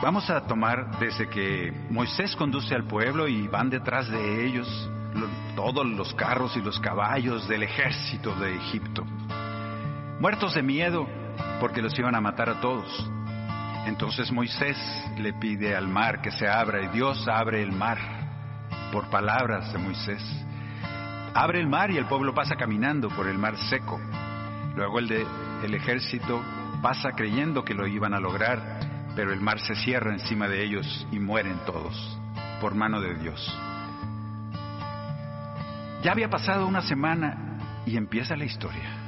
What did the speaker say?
Vamos a tomar desde que Moisés conduce al pueblo y van detrás de ellos todos los carros y los caballos del ejército de Egipto, muertos de miedo porque los iban a matar a todos. Entonces Moisés le pide al mar que se abra, y Dios abre el mar por palabras de Moisés. Abre el mar y el pueblo pasa caminando por el mar seco. Luego el ejército pasa creyendo que lo iban a lograr, pero el mar se cierra encima de ellos y mueren todos por mano de Dios. Ya había pasado una semana y empieza la historia.